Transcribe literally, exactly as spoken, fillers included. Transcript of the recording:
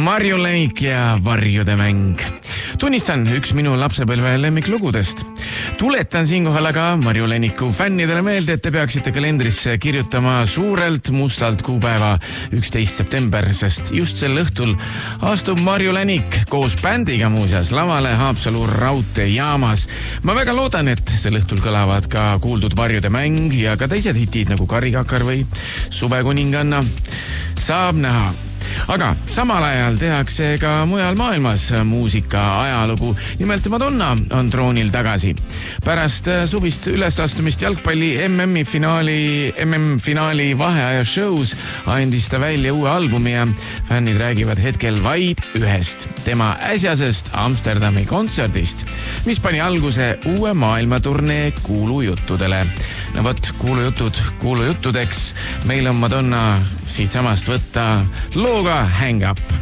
Marju Lenik ja Varjude mäng. Tunnistan üks minu lapsepõlve lemmiklugudest. Tuletan siinkohal aga Marju Leniku fännidele meelde, et te peaksite kalendrisse kirjutama suurelt mustalt kuupäeva üksteist september, sest just sel õhtul astub Marju Lenik koos bändiga muuseas lavale Haapsalu raudteejaamas. Ma väga loodan, et sel õhtul kõlavad ka kuuldud Varjude mäng ja ka teised hitid nagu Karikakar või Suvekuninganna. Saab näha. Aga samal ajal tehakse ka mujal maailmas muusika ajalugu. Nimelt Madonna on troonil tagasi. Pärast suvist ülesastumist jalgpalli M M-i finaali, M M-finaali vaheaja shows andis ta välja uue albumi ja fännid räägivad hetkel vaid ühest, tema äsjasest Amsterdami kontserdist, mis pani alguse uue maailmaturnee kuulujuttudele. No võt, kuulujutud kuulujuttudeks. Meil on Madonna siit samast võtta looga Hang Up.